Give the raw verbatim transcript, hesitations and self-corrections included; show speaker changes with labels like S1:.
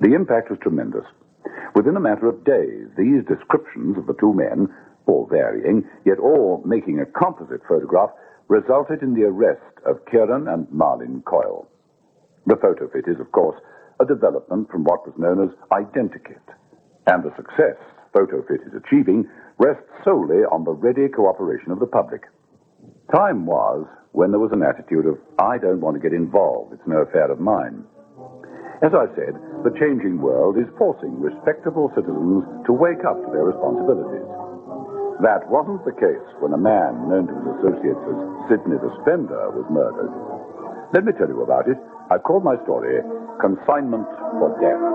S1: The impact was tremendous. Within a matter of days, these descriptions of the two men, all varying, yet all making a composite photograph, resulted in the arrest of Kieran and Marlene Coyle. The photo fit is, of course, a development from what was known as identikit, and the success photo fit is achieving rests solely on the ready cooperation of the public. Time was when there was an attitude of, I don't want to get involved, it's no affair of mine. As I said, the changing world is forcing respectable citizens to wake up to their responsibilities. That wasn't the case when a man known to his associates as Sidney the Spender was murdered. Let me tell you about it. I've called my story Consignment for Death.